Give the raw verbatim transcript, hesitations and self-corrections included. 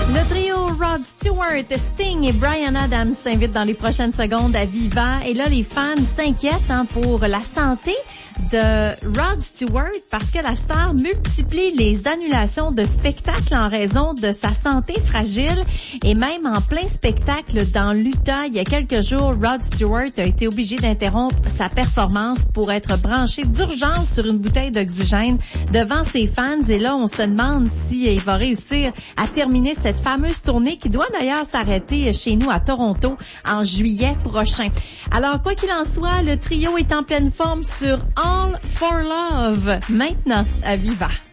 Le trio Rod Stewart, Sting et Bryan Adams s'invitent dans les prochaines secondes à Viva. Et là, les fans s'inquiètent hein, pour la santé de Rod Stewart parce que la star multiplie les annulations de spectacles en raison de sa santé fragile. Et même en plein spectacle dans l'Utah, il y a quelques jours, Rod Stewart a été obligé d'interrompre sa performance pour être branché d'urgence sur une bouteille d'oxygène devant ses fans. Et là, on se demande s'il va réussir à terminer cette fameuse tournée qui doit d'ailleurs s'arrêter chez nous à Toronto en juillet prochain. Alors, quoi qu'il en soit, le trio est en pleine forme sur All for Love, maintenant à Viva.